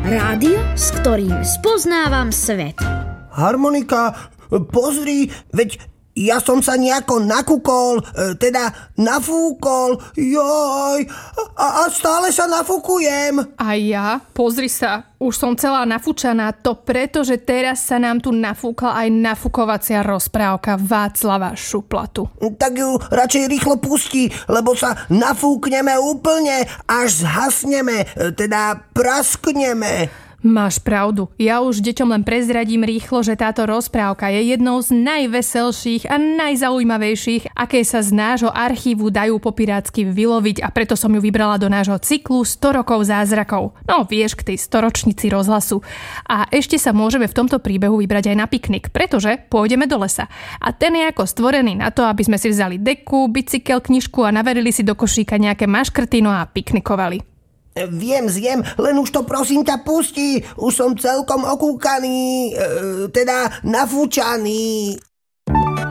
Rádio, s ktorým spoznávam svet. Harmonika, pozri, veď ja som sa nejako nakúkol, teda nafúkol, joj, a stále sa nafúkujem. A ja? Pozri sa, už som celá nafúčaná, to preto, že teraz sa nám tu nafúkla aj nafúkovacia rozprávka Václava Šuplatu. Tak ju radšej rýchlo pusti, lebo sa nafúkneme úplne, až zhasneme, teda praskneme. Máš pravdu. Ja už deťom len prezradím rýchlo, že táto rozprávka je jednou z najveselších a najzaujímavejších, aké sa z nášho archívu dajú po pirátsky vyloviť, a preto som ju vybrala do nášho cyklu 100 rokov zázrakov. No vieš, k tej storočnici rozhlasu. A ešte sa môžeme v tomto príbehu vybrať aj na piknik, pretože pôjdeme do lesa. A ten je ako stvorený na to, aby sme si vzali deku, bicykel, knižku a naverili si do košíka nejaké maškrtino a piknikovali. Viem, len už to prosím ťa pusti. Už som celkom okúkaný, teda nafúčaný.